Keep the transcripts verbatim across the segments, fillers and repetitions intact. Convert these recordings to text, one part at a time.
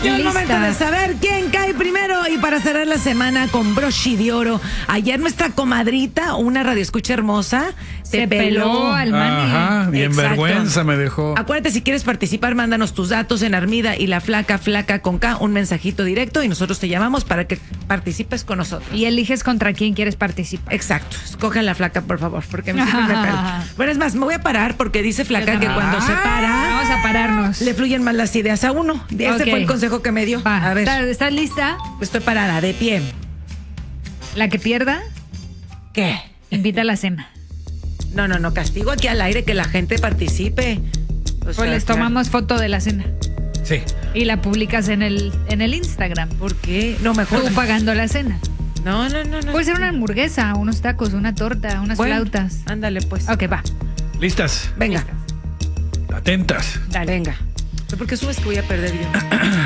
Ya es momento de saber quién cae primero. Y para cerrar la semana con broche de oro, ayer nuestra comadrita, una radioescucha hermosa, se, Se peló. peló al Manny. Ajá, bien Exacto. vergüenza me dejó. Acuérdate, si quieres participar, mándanos tus datos en Armida y la flaca, flaca con K, un mensajito directo y nosotros te llamamos para que participes con nosotros. Y eliges contra quién quieres participar. Exacto, escoge a la flaca, por favor, porque a mí siempre me pelo. Bueno, es más, me voy a parar porque dice flaca que cuando se para, Vamos a pararnos. le fluyen más las ideas a uno. Ese Ok. fue el consejo que me dio. Va. A ver, ¿Estás, estás lista? estoy parada, de pie. La que pierda, ¿Qué? invita a la cena. No, no, no, castigo aquí al aire, que la gente participe. O Pues sea, les tomamos foto de la cena. Sí. Y la publicas en el, en el Instagram. ¿por qué? No, mejor. Tú pagando la cena. No, no, no, no. Puede ser una hamburguesa, unos tacos, una torta, unas Bueno, flautas. Ándale, pues. Ok, va. ¿Listas? Venga, Atentas. Dale. venga. ¿Por qué subes que voy a perder yo?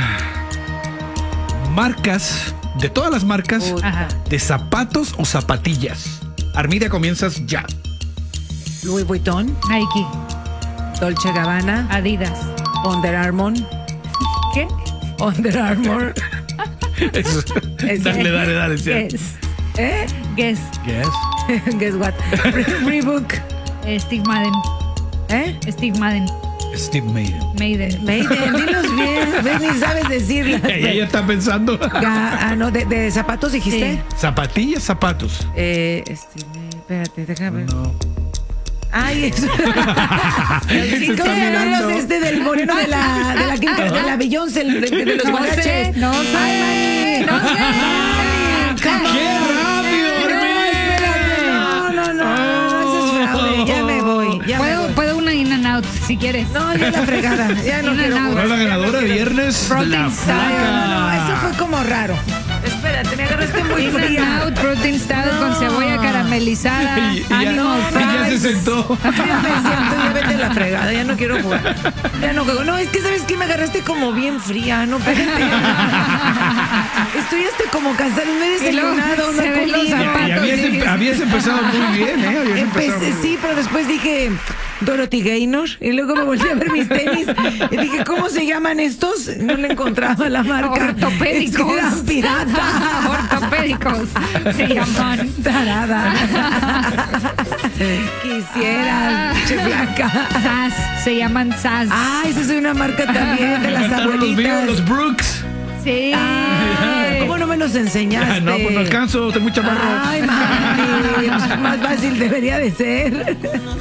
Marcas, de todas las marcas, Puta. Ajá. de zapatos o zapatillas. Armida, comienzas ya. Louis Vuitton, Nike, Dolce Gabbana, Adidas. Under Armour, ¿Qué? Under Armour. Eso. Es- Dale, dale, dale. sí. Guess. ¿Eh? Guess. Guess. Guess what? Re- Reebok. Eh, Steve Madden. ¿Eh? Steve Madden. Steve Maiden. Maiden. Maiden, dilos bien. ¿Ves? Ni sabes decirlas. Ella ya está pensando. Ga- ah, no, de, de zapatos dijiste. Sí. Zapatillas, zapatos. Eh, este, espérate, déjame. No. Ay, eso. Se ¿Cómo está se llaman los mirando. este del moreno de la de la quinta, de la Beyoncé, el de, de los No guaraches? sé, no sé, Ay, no sé. come ¡Qué on. rápido, Espérate, no, no, no, eso es fraude. Ya me voy, ya me Puedo, voy. puedo una in and out si quieres. No, ya la fregada, ya no In quiero and out. ¿No jugar. es la Ya no ganadora de quiero. viernes? Protein La Style. No, no, eso flaca. fue como raro. Espérate, me agarraste muy In and fría. out, protein style No. con cebolla caramelizada, Y, y ya, animal y ya se fries. sentó. Ya me siento, ya vete a la fregada, ya no quiero jugar. Ya no juego. No, es que sabes que me agarraste como bien fría, no, espérate. Estoy hasta como cansada, no he Y luego desayunado, no se he ven los comido. zapatos. Y habías, sí. empe- habías empezado muy bien, ¿eh? Habías empezado Empecé, muy sí, pero después dije Dorothy Gaynor y luego me volví a ver mis tenis y dije, ¿cómo se llaman estos? No le encontraba la marca. Ortopédicos. Es que eran pirata. Ortopédicos se llaman. Tarada. Quisiera, che flaca. Sas, se llaman Sas. Ah, esa es una marca también de las Cantaron los míos, abuelitas. los Brooks. Sí. Ay, ¿cómo no me los enseñaste? No, pues no alcanzo, tengo mucha barro. Ay, mami, más fácil debería de ser.